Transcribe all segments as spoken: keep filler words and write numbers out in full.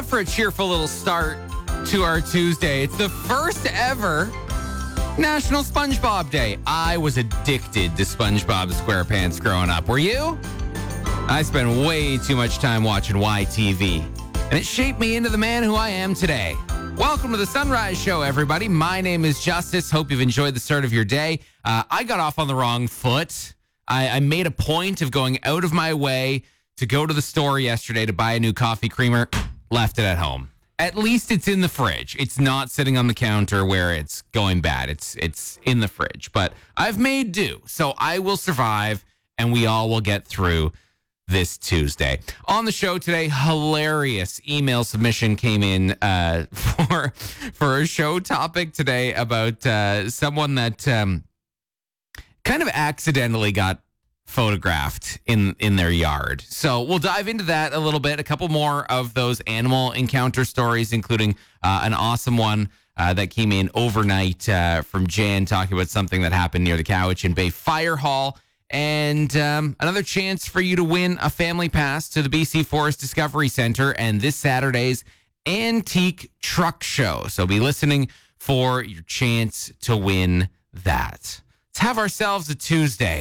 for a cheerful little start to our Tuesday. It's the first ever National SpongeBob Day. I was addicted to SpongeBob SquarePants growing up. Were you? I spent way too much time watching Y T V, and it shaped me into the man who I am today. Welcome to the Sunrise Show, everybody. My name is Justice. Hope you've enjoyed the start of your day. Uh, I got off on the wrong foot. I, I made a point of going out of my way to go to the store yesterday to buy a new coffee creamer. Left it at home. At least it's in the fridge. It's not sitting on the counter where it's going bad. It's it's in the fridge. But I've made do. So I will survive, and we all will get through this Tuesday. On the show today, hilarious email submission came in uh, for for a show topic today about uh, someone that um, kind of accidentally got photographed in in their yard. So we'll dive into that a little bit. A couple more of those animal encounter stories, including uh, an awesome one uh, that came in overnight uh, from Jan, talking about something that happened near the Cowichan Bay Fire Hall. And um, another chance for you to win a family pass to the B C Forest Discovery Center and this Saturday's Antique Truck Show. So be listening for your chance to win that. Let's have ourselves a Tuesday.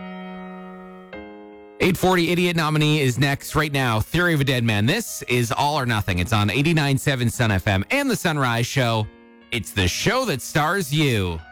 eight forty Idiot Nominee is next right now. Theory of a Dead Man. This is All or Nothing. It's on eighty-nine point seven Sun F M and the Sunrise Show. It's the show that stars you.